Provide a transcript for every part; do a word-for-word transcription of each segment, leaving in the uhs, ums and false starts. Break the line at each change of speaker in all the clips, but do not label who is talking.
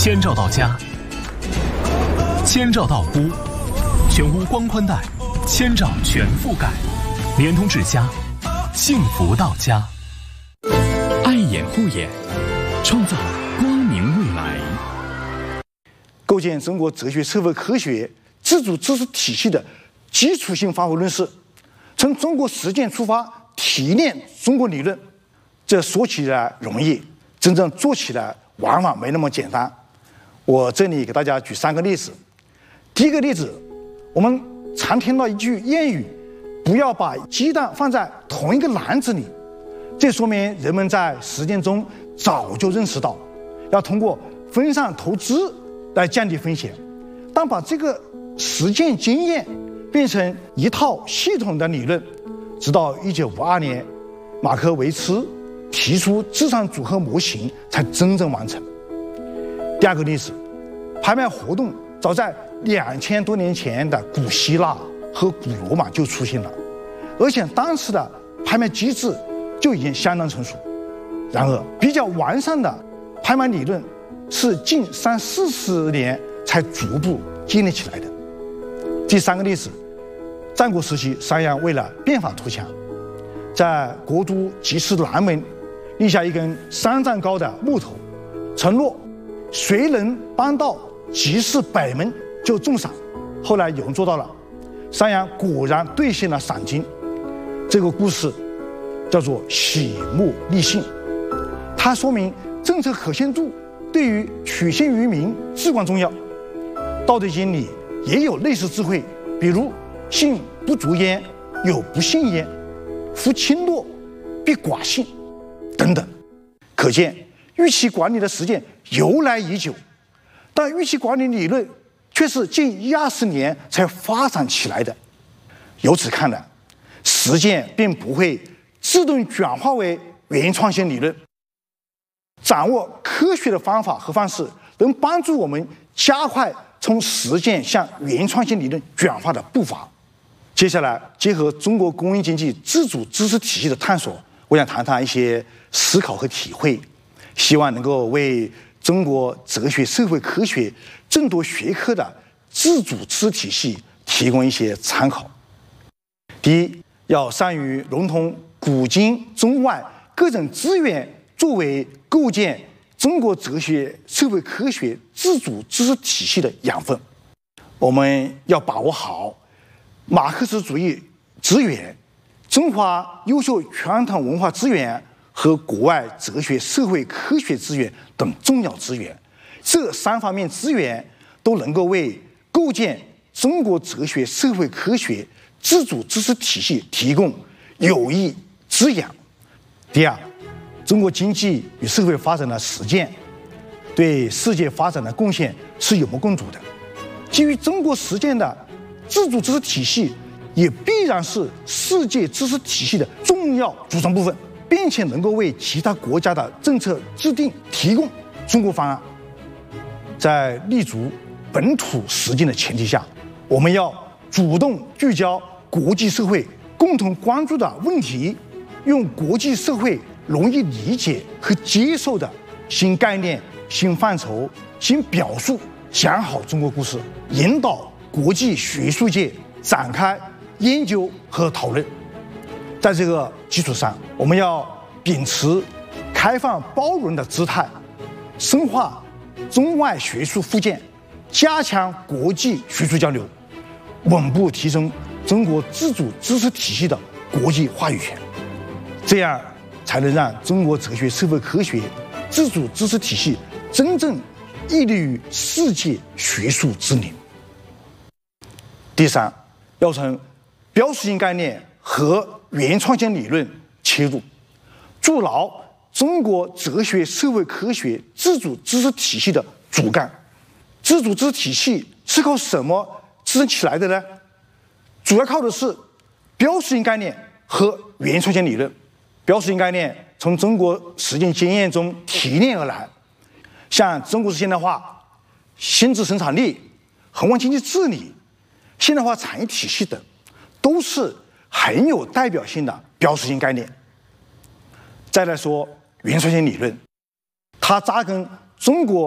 千兆到家，千兆到屋，全屋光宽带，千兆全覆盖，联通至家，幸福到家。
爱眼护眼，创造光明未来。
构建中国哲学社会科学自主知识体系的基础性方法论是从中国实践出发提炼中国理论，这说起来容易，真正做起来往往没那么简单。我这里给大家举三个例子。第一个例子，我们常听到一句谚语，不要把鸡蛋放在同一个篮子里，这说明人们在实践中早就认识到要通过分散投资来降低风险。当把这个实践经验变成一套系统的理论，直到一九五二年马克维茨提出资产组合模型才真正完成。第二个例子，拍卖活动早在两千多年前的古希腊和古罗马就出现了，而且当时的拍卖机制就已经相当成熟。然而比较完善的拍卖理论是近三四十年才逐步建立起来的。第三个例子，战国时期商鞅为了变法图强，在国都集市南门立下一根三丈高的木头，承诺谁能搬到集市北门就重赏。后来有人做到了，商鞅果然兑现了赏金。这个故事叫做喜目立信，它说明政策可信度对于取信于民至关重要。道德经里也有类似智慧，比如信不足焉，有不信焉，夫轻诺必寡信等等。可见预期管理的实践由来已久，但预期管理理论却是近一二十年才发展起来的。由此看来，实践并不会自动转化为原创性理论。掌握科学的方法和方式，能帮助我们加快从实践向原创性理论转化的步伐。接下来，结合中国工业经济自主知识体系的探索，我想谈谈一些思考和体会，希望能够为中国哲学社会科学众多学科的自主知识体系提供一些参考。第一，要善于融通古今中外各种资源，作为构建中国哲学社会科学自主知识体系的养分。我们要把握好马克思主义资源、中华优秀传统文化资源和国外哲学社会科学资源等重要资源，这三方面资源都能够为构建中国哲学社会科学自主知识体系提供有益滋养。第二，中国经济与社会发展的实践对世界发展的贡献是有目共睹的。基于中国实践的自主知识体系也必然是世界知识体系的重要组成部分，并且能够为其他国家的政策制定提供中国方案。在立足本土实践的前提下，我们要主动聚焦国际社会共同关注的问题，用国际社会容易理解和接受的新概念、新范畴、新表述，讲好中国故事，引导国际学术界展开研究和讨论。在这个基础上，我们要秉持开放包容的姿态，深化中外学术互鉴，加强国际学术交流，稳步提升中国自主知识体系的国际话语权。这样才能让中国哲学社会科学自主知识体系真正屹立于世界学术之林。第三，要从标识性概念和原创性理论切入，筑牢中国哲学社会科学自主知识体系的主干。自主知识体系是靠什么支撑起来的呢？主要靠的是标识性概念和原创性理论。标识性概念从中国实践经验中提炼而来，像中国式现代化、新质生产力、宏观经济治理、现代化产业体系等，都是很有代表性的标识性概念。再来说原创性理论，它扎根中国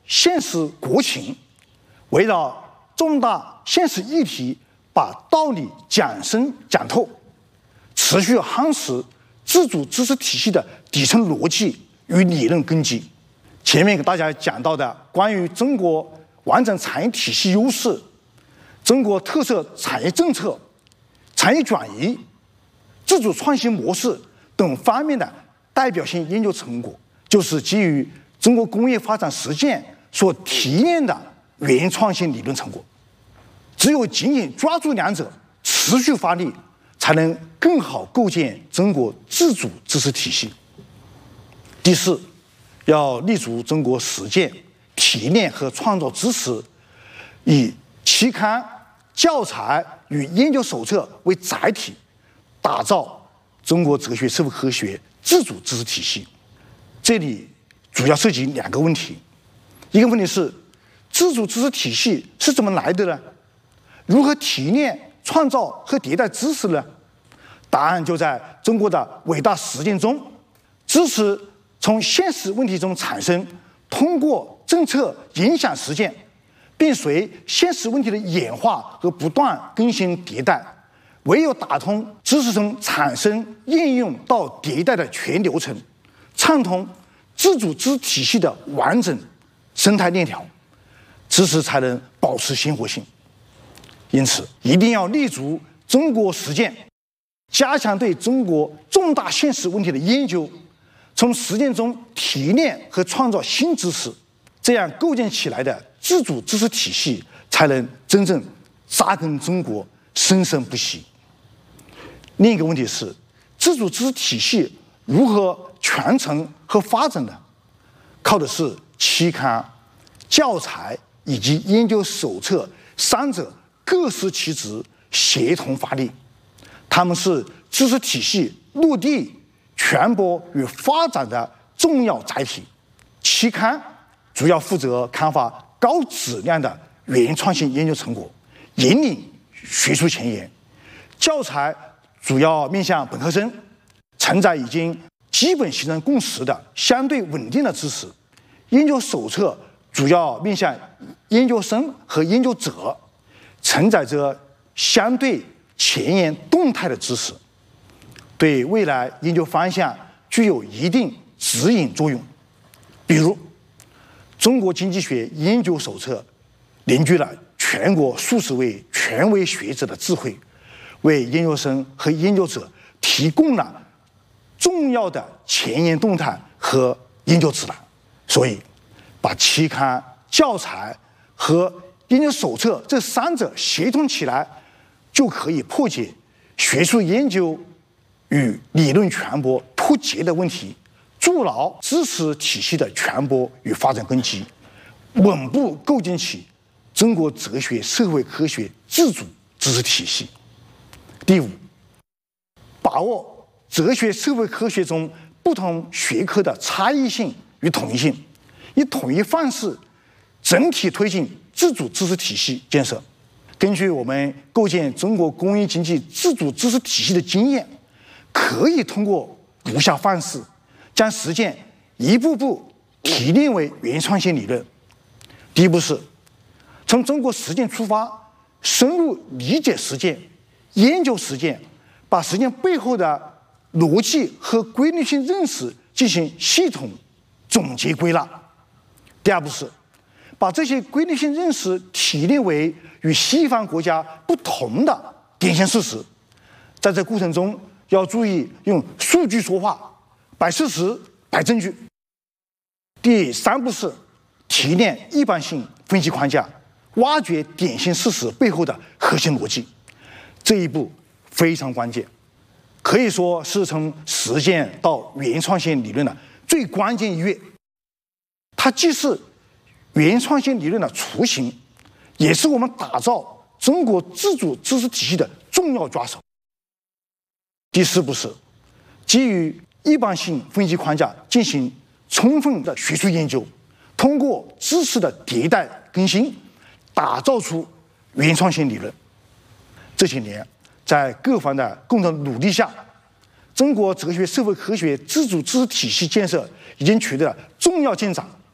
现实国情，围绕重大现实议题，把道理讲深讲透，持续夯实自主知识体系的底层逻辑与理论根基。前面给大家讲到的关于中国完整产业体系优势、中国特色产业政策、产业转移、自主创新模式等方面的代表性研究成果，就是基于中国工业发展实践所提炼的原创性理论成果。只有紧紧抓住两者，持续发力，才能更好构建中国自主知识体系。第四，要立足中国实践、提炼和创造知识，以期刊、教材与研究手册为载体，打造中国哲学社会科学自主知识体系。这里主要涉及两个问题，一个问题是自主知识体系是怎么来的呢？如何提炼、创造和迭代知识呢？答案就在中国的伟大实践中。知识从现实问题中产生，通过政策影响实践，并随现实问题的演化和不断更新迭代。唯有打通知识从产生、应用到迭代的全流程，畅通自主知识体系的完整生态链条，知识才能保持鲜活性。因此，一定要立足中国实践，加强对中国重大现实问题的研究，从实践中提炼和创造新知识，这样构建起来的自主知识体系才能真正扎根中国，生生不息。另一个问题是，自主知识体系如何传承和发展呢？靠的是期刊、教材以及研究手册三者各司其职，协同发力。它们是知识体系落地、传播与发展的重要载体。期刊主要负责刊发高质量的原创性研究成果，引领学术前沿；教材主要面向本科生，承载已经基本形成共识的相对稳定的知识；研究手册主要面向研究生和研究者，承载着相对前沿动态的知识，对未来研究方向具有一定指引作用。比如，中国经济学研究手册凝聚了全国数十位权威学者的智慧，为研究生和研究者提供了重要的前沿动态和研究指南。所以，把期刊、教材和研究手册这三者协同起来，就可以破解学术研究与理论传播脱节的问题，筑牢知识体系的传播与发展根基，稳步构建起中国哲学社会科学自主知识体系。第五，把握哲学社会科学中不同学科的差异性与统一性，以统一范式整体推进自主知识体系建设。根据我们构建中国工业经济自主知识体系的经验，可以通过如下范式，将实践一步步提炼为原创性理论。第一步是从中国实践出发，深入理解实践，研究实践，把实践背后的逻辑和规律性认识进行系统总结归纳。第二步是把这些规律性认识提炼为与西方国家不同的典型事实，在这过程中要注意用数据说话，摆事实，摆证据。第三步是提炼一般性分析框架，挖掘典型事实背后的核心逻辑。这一步非常关键，可以说是从实践到原创性理论的最关键一跃。它既是原创性理论的雏形，也是我们打造中国自主知识体系的重要抓手。第四步是基于一般性分析框架进行充分的学术研究，通过知识的迭代更新，打造出原创性理论。这些年，在各方的共同努力下，中国哲学社会科学自主知识体系建设已经取得了重要进展。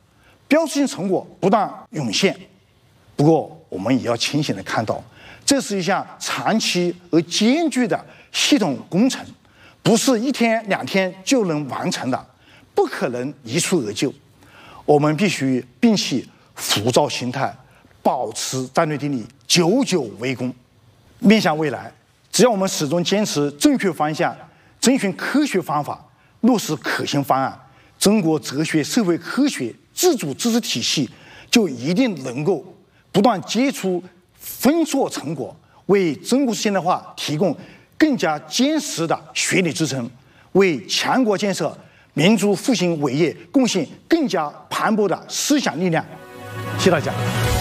标志性成果不断涌现。不过，我们也要清醒地看到，这是一项长期而艰巨的系统工程，不是一天两天就能完成的，不可能一蹴而就。我们必须摒弃浮躁心态，保持战略定力，久久为功。面向未来，只要我们始终坚持正确方向，遵循科学方法，落实可行方案，中国哲学社会科学自主知识体系就一定能够不断结出丰硕成果，为中国式现代化提供更加坚实的学理支撑，为强国建设、民族复兴伟业贡献更加磅礴的思想力量。谢谢大家。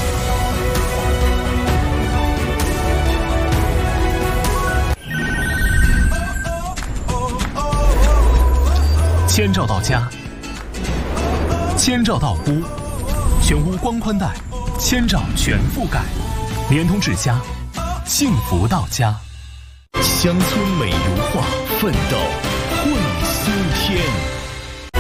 千兆到家，千兆到屋，全屋光宽带，千兆全覆盖，联通至家，幸福到家。
乡村美如画，奋斗会苏天。